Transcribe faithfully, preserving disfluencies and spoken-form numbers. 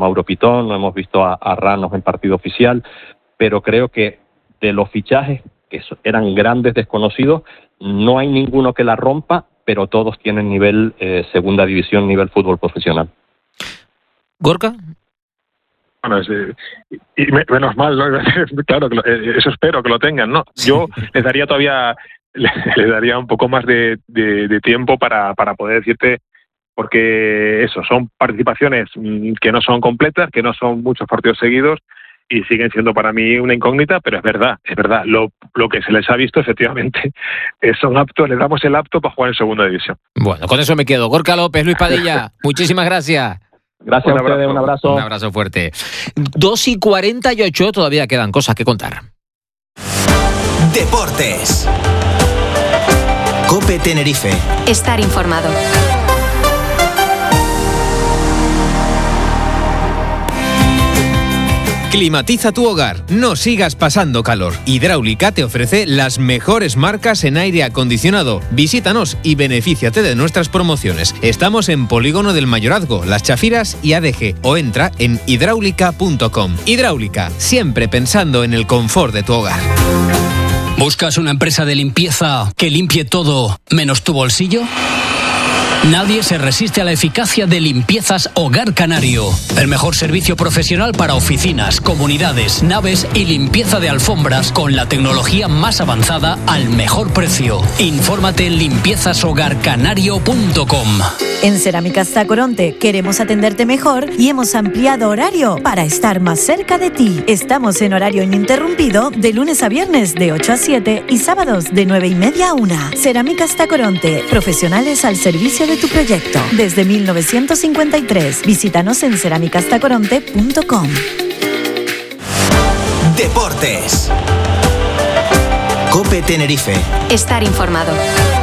Mauro Pitón, no hemos visto a, a Ranos en partido oficial, pero creo que de los fichajes, que eran grandes desconocidos, no hay ninguno que la rompa, pero todos tienen nivel eh, segunda división, nivel fútbol profesional. ¿Gorka? Bueno, es, y, y menos mal, ¿no? Claro, eso espero que lo tengan, ¿no? Yo les daría todavía, les daría un poco más de, de, de tiempo para, para poder decirte, porque eso, son participaciones que no son completas, que no son muchos partidos seguidos, y siguen siendo para mí una incógnita, pero es verdad, es verdad. Lo, lo que se les ha visto, efectivamente, son aptos, les damos el apto para jugar en segunda división. Bueno, con eso me quedo. Gorka López, Luis Padilla, muchísimas gracias. Gracias a ustedes, un abrazo. Un abrazo fuerte. dos y cuarenta y ocho, todavía quedan cosas que contar. Deportes. COPE Tenerife. Estar informado. Climatiza tu hogar, no sigas pasando calor. Hidráulica te ofrece las mejores marcas en aire acondicionado. Visítanos y benefíciate de nuestras promociones. Estamos en Polígono del Mayorazgo, Las Chafiras y A D G, o entra en hidráulica punto com. Hidráulica, siempre pensando en el confort de tu hogar. ¿Buscas una empresa de limpieza que limpie todo menos tu bolsillo? Nadie se resiste a la eficacia de Limpiezas Hogar Canario. El mejor servicio profesional para oficinas, comunidades, naves y limpieza de alfombras con la tecnología más avanzada al mejor precio. Infórmate en limpiezas hogar canario punto com. En Cerámicas Tacoronte queremos atenderte mejor y hemos ampliado horario para estar más cerca de ti. Estamos en horario ininterrumpido de lunes a viernes de ocho a siete y sábados de nueve y media a una. Cerámicas Tacoronte, profesionales al servicio de tu proyecto. Desde mil novecientos cincuenta y tres, visítanos en cerámicas tacoronte punto com. Deportes. COPE Tenerife. Estar informado.